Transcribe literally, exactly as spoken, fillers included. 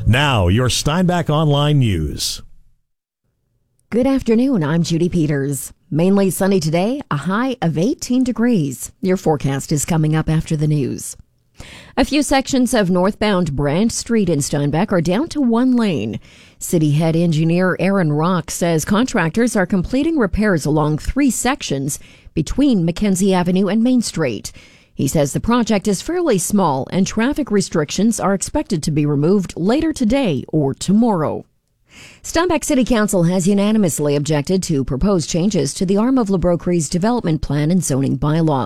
Now, your Steinbach Online News. Good afternoon. I'm Judy Peters. Mainly sunny today, a high of eighteen degrees. Your forecast is coming up after the news. A few sections of northbound Branch Street in Steinbach are down to one lane. City head engineer Aaron Rock says contractors are completing repairs along three sections between Mackenzie Avenue and Main Street. He says the project is fairly small and traffic restrictions are expected to be removed later today or tomorrow. Steinbach City Council has unanimously objected to proposed changes to the arm of LeBrow Cree's development plan and zoning bylaw.